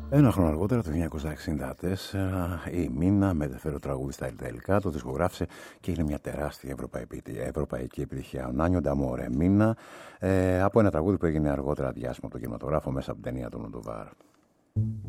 Ένα χρόνο αργότερα, το 1964, η Μίνα μετέφερε το τραγούδι στα ιταλικά, το δισκογράφησε και είναι μια τεράστια ευρωπαϊκή επιτυχία. Ο Νάνιο Νταμόρε, Μίνα, από ένα τραγούδι που έγινε αργότερα διάσημο από τον κινηματογράφο μέσα από την ταινία του Μοντοβάρ.